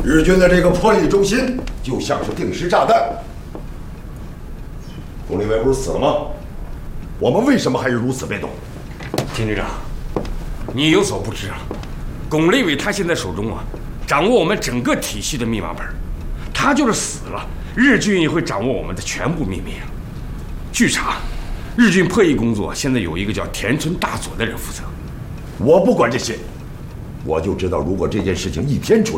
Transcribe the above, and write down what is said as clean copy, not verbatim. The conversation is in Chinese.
日军的这个破译中心就像是定时炸弹。龚立伟不是死了吗？我们为什么还是如此被动？ 田局长，你有所不知啊，龚立伟他现在手中掌握我们整个体系的密码本，他就是死了，日军也会掌握我们的全部秘密。据查，日军破译工作现在有一个叫田村大佐的人负责。 我不管这些，我就知道，如果这件事情一天出